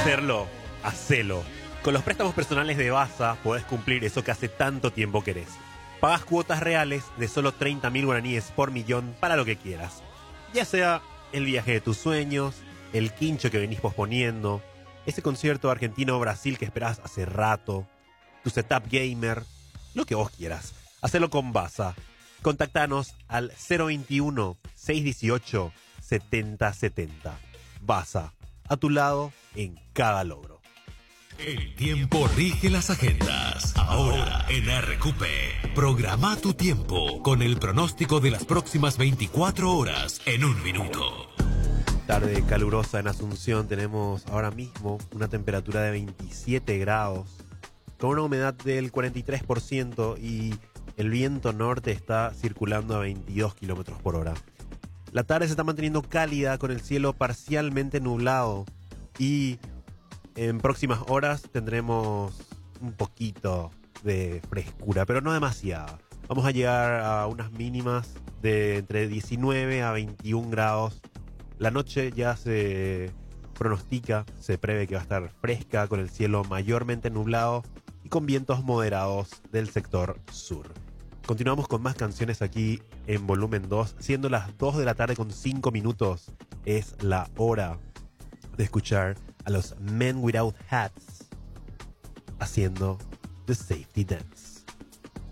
hacerlo? Hacelo. Con los préstamos personales de Basa podés cumplir eso que hace tanto tiempo querés. Pagás cuotas reales de solo 30.000 guaraníes por millón para lo que quieras. Ya sea el viaje de tus sueños, el quincho que venís posponiendo, ese concierto argentino-Brasil que esperás hace rato, tu setup gamer, lo que vos quieras. Hacelo con Basa. Contactanos al 021-618-7070. Basa, a tu lado en cada logro. El tiempo rige las agendas. Ahora en RQP, programa tu tiempo con el pronóstico de las próximas 24 horas en un minuto. Tarde calurosa en Asunción, tenemos ahora mismo una temperatura de 27 grados, con una humedad del 43% y el viento norte está circulando a 22 kilómetros por hora. La tarde se está manteniendo cálida con el cielo parcialmente nublado y en próximas horas tendremos un poquito de frescura, pero no demasiada. Vamos a llegar a unas mínimas de entre 19 a 21 grados. La noche ya se pronostica, se prevé que va a estar fresca con el cielo mayormente nublado y con vientos moderados del sector sur. Continuamos con más canciones aquí en Volumen 2, siendo las 2 de la tarde con 5 minutos. Es la hora de escuchar a los Men Without Hats haciendo The Safety Dance.